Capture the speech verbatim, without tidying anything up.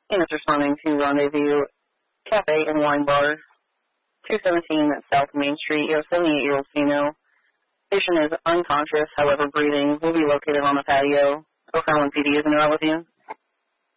and is responding to Rendezvous Cafe and Wine Bar, two seventeen South Main Street. You have a seventy-eight-year-old female. Patient is unconscious, however breathing. Will be located on the patio. O'Fallon P D is in there with you.